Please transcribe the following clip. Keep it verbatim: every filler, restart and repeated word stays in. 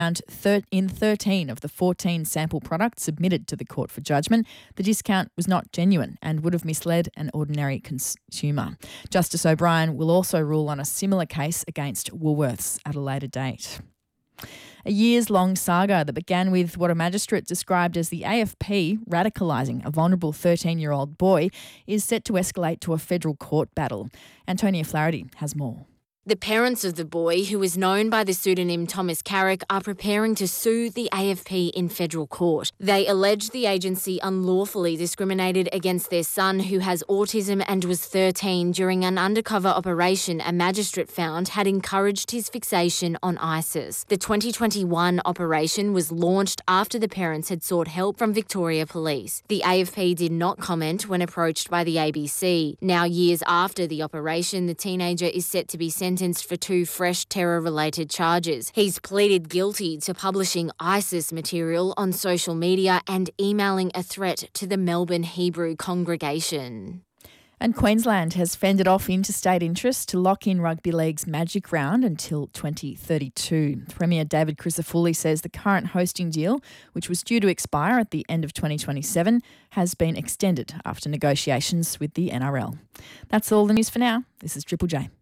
thir- in thirteen of the fourteen sample products submitted to the court for judgment, the discount was not genuine and would have misled an ordinary consumer. Justice O'Brien will also rule on a similar case against Woolworths at a later date. A years-long saga that began with what a magistrate described as the A F P radicalising a vulnerable thirteen-year-old boy is set to escalate to a federal court battle. Antonia Flaherty has more. The parents of the boy, who is known by the pseudonym Thomas Carrick, are preparing to sue the A F P in federal court. They allege the agency unlawfully discriminated against their son, who has autism and was thirteen, during an undercover operation a magistrate found had encouraged his fixation on ISIS. The twenty twenty-one operation was launched after the parents had sought help from Victoria Police. The A F P did not comment when approached by the A B C. Now, years after the operation, the teenager is set to be sentenced for two fresh terror-related charges. He's pleaded guilty to publishing ISIS material on social media and emailing a threat to the Melbourne Hebrew congregation. And Queensland has fended off interstate interest to lock in Rugby League's Magic Round until twenty thirty-two. Premier David Crisafulli says the current hosting deal, which was due to expire at the end of twenty twenty-seven, has been extended after negotiations with the N R L. That's all the news for now. This is Triple J.